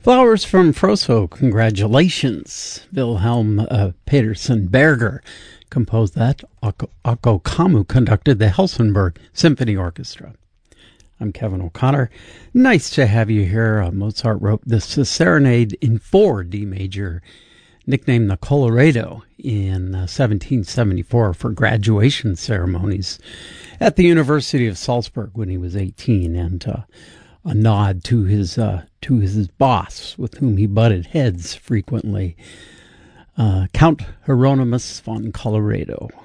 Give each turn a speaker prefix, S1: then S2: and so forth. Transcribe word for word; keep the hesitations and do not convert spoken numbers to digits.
S1: Flowers from Froso, congratulations. Wilhelm uh, Peterson Berger composed that. Akko, Akko Kamu conducted the Helsingborg Symphony Orchestra. I'm Kevin O'Connor. Nice to have you here. Uh, Mozart wrote this uh, serenade in four D major, nicknamed the Colorado, in uh, seventeen seventy-four for graduation ceremonies at the University of Salzburg when he was eighteen, and uh, a nod to his uh, to his boss, with whom he butted heads frequently, uh, Count Hieronymus von Colloredo.